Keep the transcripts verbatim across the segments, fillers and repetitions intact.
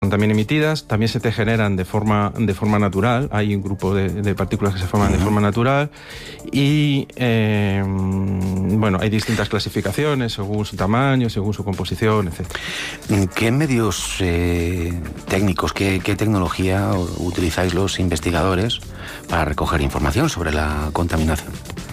son también emitidas, también se te generan de forma, de forma natural, hay un grupo de, de partículas que se forman uh-huh. de forma natural y eh, bueno, hay distintas clasificaciones según su tamaño, según su composición, etcétera. ¿Qué medios eh, técnicos, qué, qué tecnología utilizáis los investigadores para recoger información sobre la contaminación?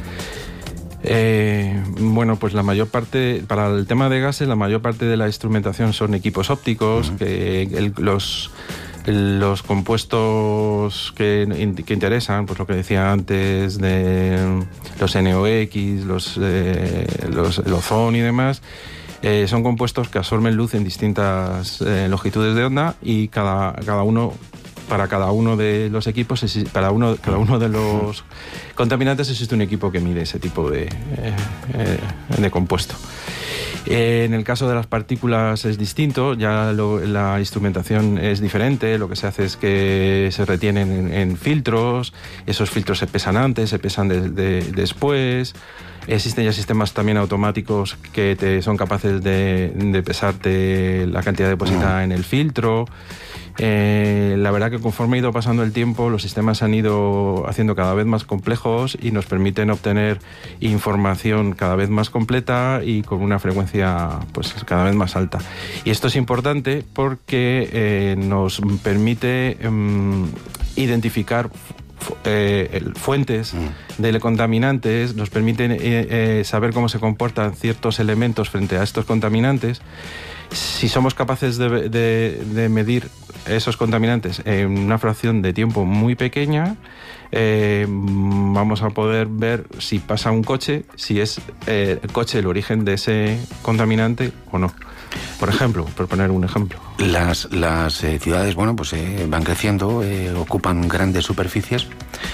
Eh, bueno, pues la mayor parte, para el tema de gases, la mayor parte de la instrumentación son equipos ópticos, uh-huh. que el, los, los compuestos que, que interesan, pues lo que decía antes de los N O X, los, eh, los, el ozono y demás, eh, son compuestos que absorben luz en distintas eh, longitudes de onda y cada, cada uno... Para cada uno de los equipos, para uno, cada uno de los contaminantes existe un equipo que mide ese tipo de, eh, de compuesto. En el caso de las partículas es distinto, ya lo, la instrumentación es diferente, lo que se hace es que se retienen en, en filtros, esos filtros se pesan antes, se pesan de, de, después. Existen ya sistemas también automáticos que te son capaces de, de pesarte la cantidad depositada en el filtro. Eh, la verdad que conforme ha ido pasando el tiempo, los sistemas se han ido haciendo cada vez más complejos y nos permiten obtener información cada vez más completa y con una frecuencia pues cada vez más alta. Y esto es importante porque eh, nos permite eh, identificar Eh, fuentes mm. de contaminantes, nos permiten eh, eh, saber cómo se comportan ciertos elementos frente a estos contaminantes. Si somos capaces de, de, de medir esos contaminantes en una fracción de tiempo muy pequeña, eh, vamos a poder ver si pasa un coche, si es eh, el coche el origen de ese contaminante o no. Por ejemplo, por poner un ejemplo. Las, las eh, ciudades, bueno, pues eh, van creciendo, eh, ocupan grandes superficies.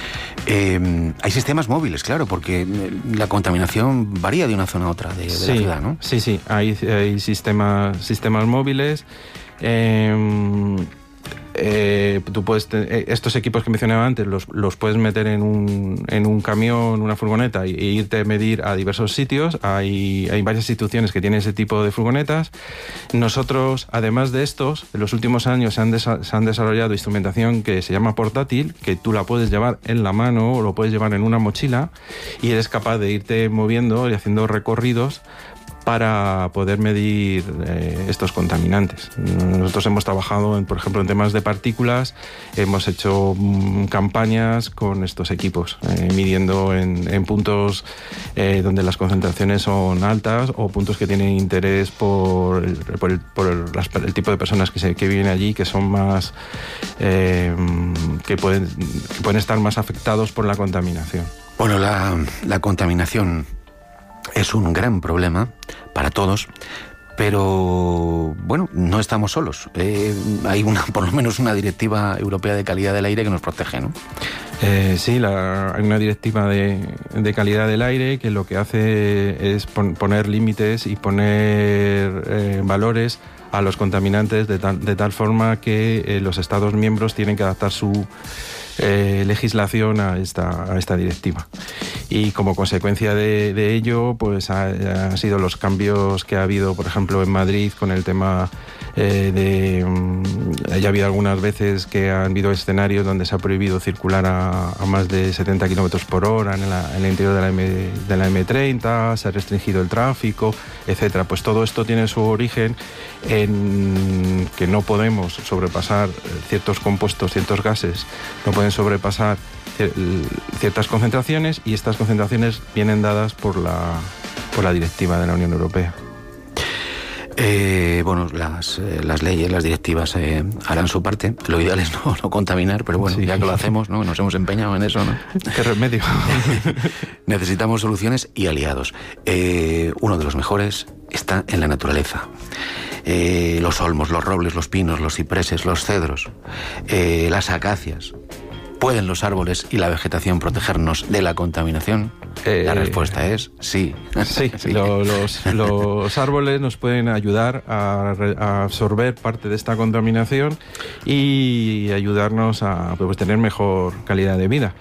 Eh, hay sistemas móviles, claro, porque la contaminación varía de una zona a otra de, de sí, la ciudad, ¿no? Sí, sí, hay, hay sistemas, sistemas móviles. Eh, Eh, tú puedes te, estos equipos que mencionaba antes los, los puedes meter en un, en un camión, una furgoneta e irte a medir a diversos sitios. Hay, hay varias instituciones que tienen ese tipo de furgonetas. Nosotros, además de estos, en los últimos años se han, desa, se han desarrollado instrumentación que se llama portátil, que tú la puedes llevar en la mano o lo puedes llevar en una mochila y eres capaz de irte moviendo y haciendo recorridos para poder medir eh, estos contaminantes. Nosotros hemos trabajado, en, por ejemplo, en temas de partículas, hemos hecho mm, campañas con estos equipos, eh, midiendo en, en puntos eh, donde las concentraciones son altas o puntos que tienen interés por el, por el, por el, las, el tipo de personas que, se, que viven allí, que son más eh, que, pueden, que pueden estar más afectados por la contaminación. Bueno, la, la contaminación es un gran problema para todos, pero bueno, no estamos solos. Eh, hay una, por lo menos una directiva europea de calidad del aire que nos protege, ¿no? Eh, sí, la, hay una directiva de, de calidad del aire que lo que hace es pon, poner límites y poner eh, valores a los contaminantes de tal, de tal forma que eh, los Estados miembros tienen que adaptar su eh, legislación a esta, a esta directiva. Y como consecuencia de, de ello, pues han ha sido los cambios que ha habido, por ejemplo, en Madrid con el tema eh, de... Um, ya ha habido algunas veces que han habido escenarios donde se ha prohibido circular a, a más de setenta kilómetros por hora en, la, en el interior de la, M, de la eme treinta, se ha restringido el tráfico, etcétera. Pues todo esto tiene su origen en que no podemos sobrepasar ciertos compuestos, ciertos gases, no pueden sobrepasar ciertas concentraciones y estas concentraciones vienen dadas por la, por la directiva de la Unión Europea. Eh, bueno, las, eh, las leyes, las directivas eh, harán su parte. Lo ideal es no, no contaminar, pero bueno, sí, ya que lo hacemos, ¿no? Nos hemos empeñado en eso, ¿no? ¿Qué remedio? Necesitamos soluciones y aliados. Eh, uno de los mejores está en la naturaleza. Eh, los olmos, los robles, los pinos, los cipreses, los cedros, eh, las acacias. ¿Pueden los árboles y la vegetación protegernos de la contaminación? Eh, la respuesta es sí. Sí, sí. Lo, los, los árboles nos pueden ayudar a, a absorber parte de esta contaminación y ayudarnos a pues, tener mejor calidad de vida.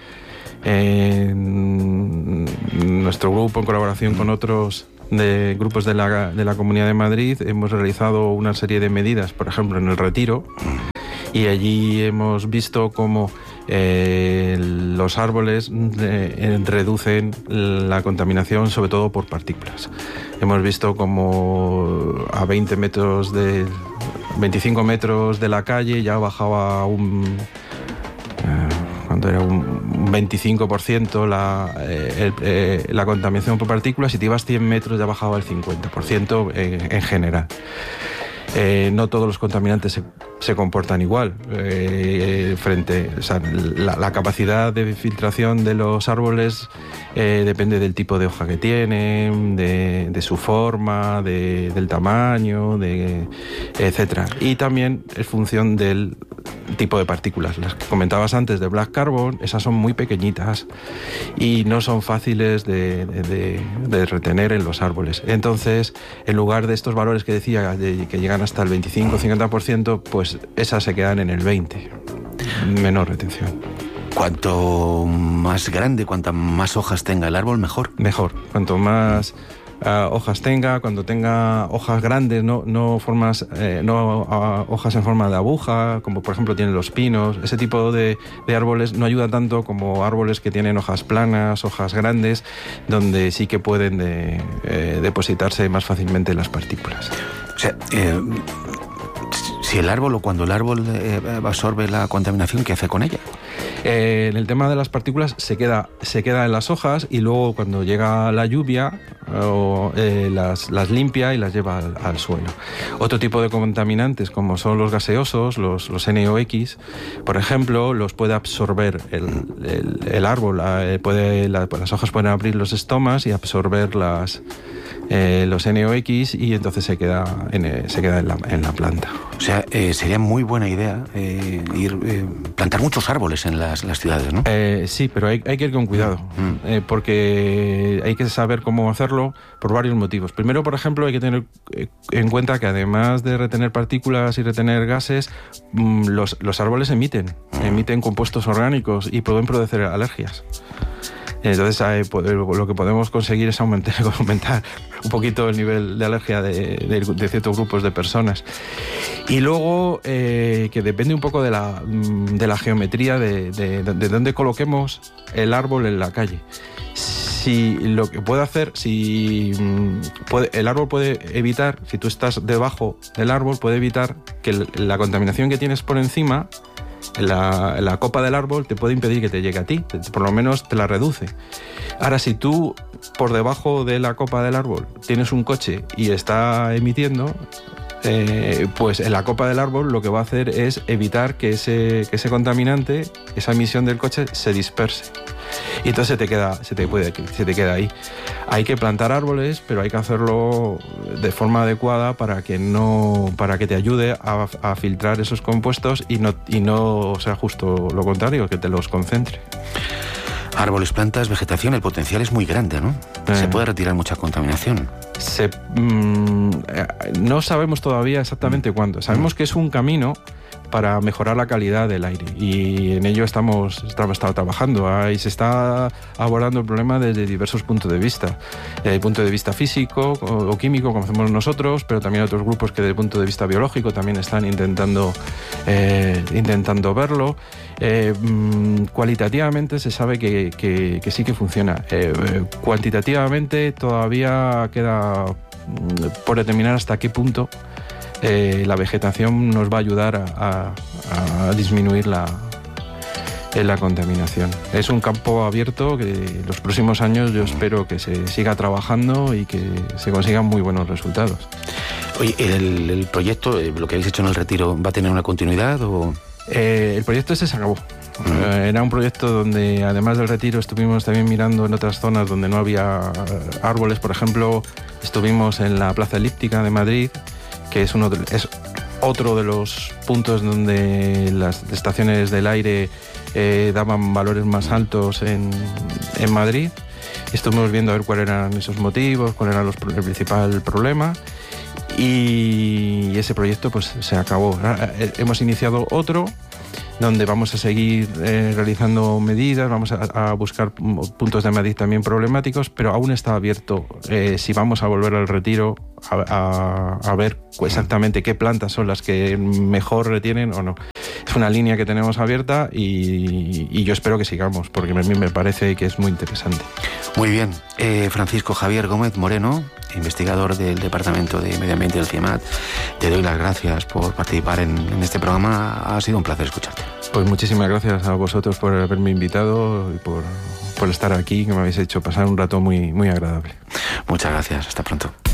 En nuestro grupo, en colaboración con otros de grupos de la, de la Comunidad de Madrid, hemos realizado una serie de medidas, por ejemplo, en el Retiro, Y allí hemos visto cómo eh, los árboles eh, reducen la contaminación, sobre todo por partículas. Hemos visto cómo a veinte metros de... veinticinco metros de la calle ya bajaba un... Eh, cuando era un veinticinco por ciento la, eh, el, eh, la contaminación por partículas, y te ibas cien metros ya bajaba el cincuenta por ciento en, en general. Eh, no todos los contaminantes se, se comportan igual eh, frente, o sea, la, la capacidad de filtración de los árboles eh, depende del tipo de hoja que tienen, de, de su forma, de, del tamaño, de, etcétera. Y también es función del tipo de partículas. Las que comentabas antes de black carbon, esas son muy pequeñitas y no son fáciles de, de, de, de retener en los árboles. Entonces, en lugar de estos valores que decía, de, que llegan hasta el veinticinco a cincuenta por ciento, pues esas se quedan en el veinte por ciento, menor retención. Cuanto más grande, cuantas más hojas tenga el árbol, mejor. Mejor. Cuanto más uh, hojas tenga, cuando tenga hojas grandes, no, no formas, eh, no uh, hojas en forma de aguja, como por ejemplo tienen los pinos. Ese tipo de, de árboles no ayuda tanto como árboles que tienen hojas planas, hojas grandes, donde sí que pueden de, eh, depositarse más fácilmente las partículas. O sea, eh, si el árbol o cuando el árbol eh, absorbe la contaminación, ¿qué hace con ella? Eh, en el tema de las partículas se queda, se queda en las hojas y luego cuando llega la lluvia o, eh, las, las limpia y las lleva al, al suelo. Otro tipo de contaminantes, como son los gaseosos, los, los N O X, por ejemplo, los puede absorber el, el, el árbol. Eh, puede, la, las hojas pueden abrir los estomas y absorber las... Eh, los N O X y entonces se queda en, se queda en, la, en la planta. O sea, eh, sería muy buena idea eh, ir eh, plantar muchos árboles en las, las ciudades, ¿no? Eh, sí, pero hay, hay que ir con cuidado, mm. eh, porque hay que saber cómo hacerlo por varios motivos. Primero, por ejemplo, hay que tener en cuenta que además de retener partículas y retener gases, mmm, los, los árboles emiten, mm. emiten compuestos orgánicos y pueden producir alergias. Entonces eh, lo que podemos conseguir es aumentar, aumentar un poquito el nivel de alergia de, de, de ciertos grupos de personas. Y luego eh, que depende un poco de la, de la geometría de, de, de dónde coloquemos el árbol en la calle. Si lo que puede hacer, si puede, el árbol puede evitar, si tú estás debajo del árbol, puede evitar que la contaminación que tienes por encima, La, la copa del árbol, te puede impedir que te llegue a ti, por lo menos te la reduce. Ahora, si tú por debajo de la copa del árbol tienes un coche y está emitiendo, eh, pues en la copa del árbol lo que va a hacer es evitar que ese, que ese contaminante, esa emisión del coche, se disperse. Y entonces se te queda, se te puede, se te queda ahí. Hay que plantar árboles, pero hay que hacerlo de forma adecuada para que no, para que te ayude a, a filtrar esos compuestos y no, y no sea justo lo contrario, que te los concentre. Árboles, plantas, vegetación, el potencial es muy grande, ¿no? Eh. Se puede retirar mucha contaminación. Se, mmm, no sabemos todavía exactamente mm. cuándo. Sabemos mm. que es un camino para mejorar la calidad del aire y en ello estamos, estamos trabajando. Ahí se está abordando el problema desde diversos puntos de vista. Desde el punto de vista físico o, o químico, como hacemos nosotros, pero también otros grupos que desde el punto de vista biológico también están intentando, eh, intentando verlo. Eh, cualitativamente se sabe que, que, que sí que funciona. Eh, eh, cuantitativamente todavía queda por determinar hasta qué punto Eh, la vegetación nos va a ayudar a, a, a disminuir la, eh, la contaminación. Es un campo abierto que en los próximos años yo espero que se siga trabajando y que se consigan muy buenos resultados. Oye, ¿el, el proyecto, lo que habéis hecho en el Retiro, va a tener una continuidad o...? Eh, el proyecto ese se acabó. Uh-huh. Eh, era un proyecto donde, además del Retiro, estuvimos también mirando en otras zonas donde no había árboles. Por ejemplo, estuvimos en la Plaza Elíptica de Madrid, que es, uno de, es otro de los puntos donde las estaciones del aire eh, daban valores más altos en, en Madrid. Estuvimos viendo a ver cuáles eran esos motivos, cuál era los, el principal problema, y ese proyecto pues se acabó. Hemos iniciado otro donde vamos a seguir eh, realizando medidas, vamos a, a buscar puntos de Madrid también problemáticos, pero aún está abierto eh, si vamos a volver al Retiro a, a, a ver exactamente qué plantas son las que mejor retienen o no. es una línea que tenemos abierta y, y yo espero que sigamos, porque a mí me parece que es muy interesante. Muy bien. Eh, Francisco Javier Gómez Moreno, investigador del Departamento de Medio Ambiente del CIEMAT, te doy las gracias por participar en, en este programa. Ha sido un placer escucharte. Pues muchísimas gracias a vosotros por haberme invitado y por, por estar aquí, que me habéis hecho pasar un rato muy, muy agradable. Muchas gracias. Hasta pronto.